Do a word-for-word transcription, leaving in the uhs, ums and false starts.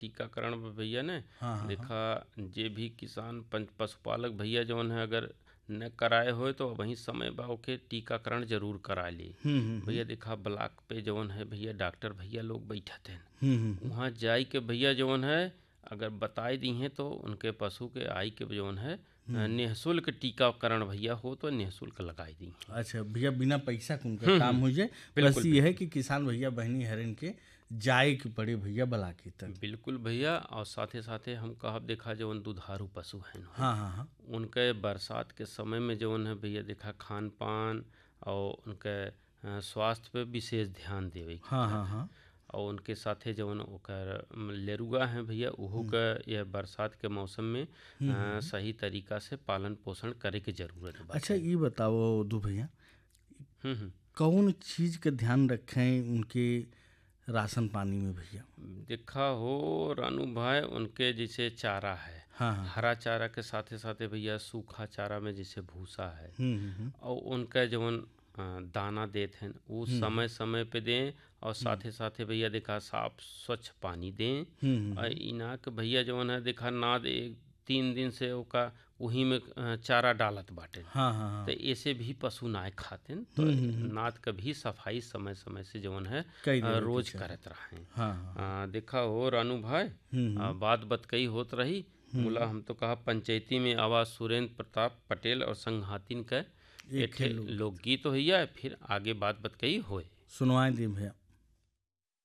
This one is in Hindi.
टीकाकरण में भैया ने हाँ हाँ देखा, जे भी किसान पं- पशुपालक भैया जौन है अगर न कराए होए तो वहीं समय बा ओके टीकाकरण जरूर करा ली। हम्म हम्म भैया देखा ब्लॉक पे जौन है भैया डॉक्टर भैया लोग बैठत हैं, हम्म हम्म, वहाँ जाई के भैया जौन है अगर बताई दी हैं तो उनके पशु के आई के जौन है निःशुल्क टीकाकरण भैया हो तो निःशुल्क लगाई दी हैं। अच्छा भैया, बिना पैसा के उनका हम्म काम हम्म, हो जाए। बस बिल्कुल ये है बिल्कुल कि किसान भैया बहनी हरन के जाए के पड़े भैया बलाके तक। बिल्कुल भैया। और साथे साथे हम कहब देखा जौन दुधारू पशु हैं हो, हाँ हाँ हाँ उनके बरसात के समय में जौन है भैया देखा खान पान और उनके अ, स्वास्थ्य पे विशेष ध्यान देवे के हाँ हाँ पड़ेला। हाँ और उनके साथे जौन ओकर म, लेरुआ हैं भैया उहो का यह बरसात के मौसम में हम्म अ, हम्म। सही तरीका से पालन पोषण करे के जरूरत अच्छा बाटे। ये बताओ दू भैया, हम्म हम्म। कौन चीज का ध्यान रखें उनके राशन पानी में भैया? देखा हो रानू भाई, उनके जैसे चारा है, हाँ हाँ हाँ हरा चारा के साथे साथे भैया सूखा चारा में जैसे भूसा है, हम्म हम्म और उनका जवन अ, दाना देते हैं वो हम्म समय समय पे दें। और हम्म साथे साथे भैया देखा साफ स्वच्छ पानी दें। हम्म हम्म और हम्म, इना के भैया जवन है देखा नाद एक तीन दिन से ओका वही में अ, चारा डालत बाटे। हाँ हाँ तो हाँ ऐसे भी पशु ना खाते तो हम्म हम्म हम्म, नाद का भी सफाई समय समय से जवन है कई अ, देवे के रोज चाही। करत रहें। हाँ हाँ हाँ आ, देखा हो रानू भाई, हम्म आ, हम्म बात बतकई होत रही मुला हम्म, हम तो कहा पंचायती में आवाज सुरेंद्र प्रताप पटेल और संघातिन का एक एक ठे खेल लोग लोकगीत होइया, फिर आगे बात बतकई होए। सुनवाएं दी भैया।